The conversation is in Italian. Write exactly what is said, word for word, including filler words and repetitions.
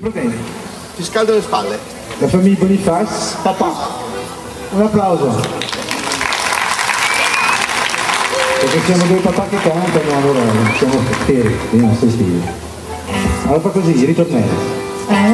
problemi. Ti scaldo le spalle. La famiglia Boniface. Papà. Un applauso. Perché siamo due papà che cantano, allora siamo feri, non stai stili. Allora fa così, ritornello.